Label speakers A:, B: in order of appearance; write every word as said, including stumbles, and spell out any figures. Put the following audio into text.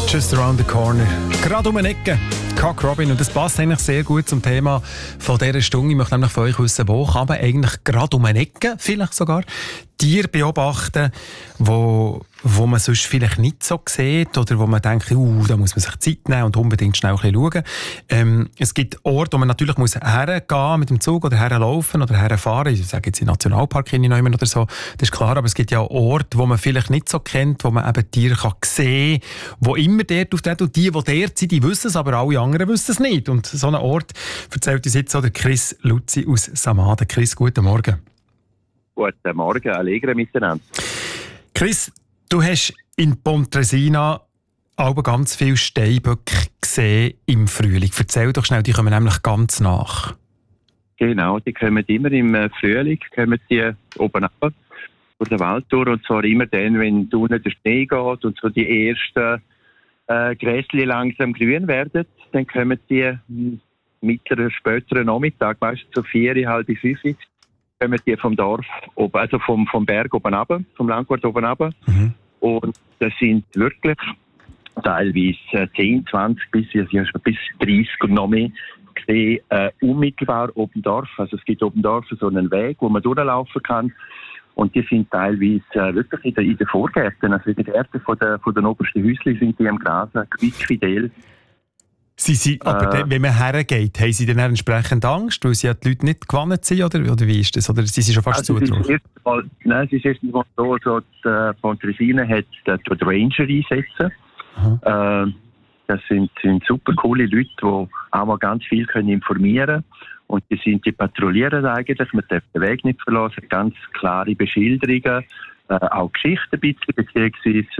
A: Just Around the Corner. Gerade um eine Ecke. Cock Robin. Und das passt eigentlich sehr gut zum Thema von dieser Stunde. Ich möchte nämlich von euch wissen, wo kann man eigentlich gerade um eine Ecke, vielleicht sogar, Tiere beobachten, wo, wo man sonst vielleicht nicht so sieht oder wo man denkt, uh, da muss man sich Zeit nehmen und unbedingt schnell ein bisschen schauen. Ähm, es gibt Orte, wo man natürlich muss hergehen mit dem Zug oder herlaufen oder herfahren. Ich sage jetzt in den Nationalpark hinein oder so, das ist klar, aber es gibt ja auch Orte, wo man vielleicht nicht so kennt, wo man eben Tiere kann sehen kann, die immer dort auftreten. Und die, die dort sind, die wissen es, aber alle anderen wissen es nicht. Und so einen Ort erzählt uns jetzt auch der Chris Luzi aus Samaden. Chris, guten Morgen.
B: Guten Morgen, Allegre miteinander.
A: Chris, du hast in Pontresina aber ganz viele Steinböcke gesehen im Frühling. Erzähl doch schnell, die kommen nämlich ganz nach.
B: Genau, die kommen immer im Frühling, kommen die oben ab von der Waldtour, und zwar immer dann, wenn unten der Schnee geht und so die ersten äh, Gräschen langsam grün werden, dann kommen die mittleren, späteren Nachmittag, meistens so vier, halb fünf, kommen die vom Dorf oben, also vom, vom Berg oben runter, vom Landgut oben runter. Mhm. Und das sind wirklich teilweise zehn, zwanzig bis, bis dreißig und noch mehr gesehen, äh, unmittelbar oben Dorf. Also es gibt oben Dorf so einen Weg, wo man durchlaufen kann. Und die sind teilweise äh, wirklich in den, in den Vorgärten, also in den Gärten von den, von den obersten Häuschen sind die am Grasen, quickfidel.
A: Sie, sie, aber äh, dann, wenn man hergeht, haben Sie dann entsprechend Angst, weil Sie ja die Leute nicht gewandt sind, oder, oder wie ist das? Oder sind Sie schon fast
B: also
A: zugetraut?
B: Nein, es ist erstens mal so, so die Pontresina hat die, die Ranger einsetzen. Äh, das sind, sind super coole Leute, die auch mal ganz viel können informieren können. Und die sind die patrouillieren eigentlich, man darf den Weg nicht verlassen, ganz klare Beschilderungen, äh, auch Geschichten ein bisschen, beziehungsweise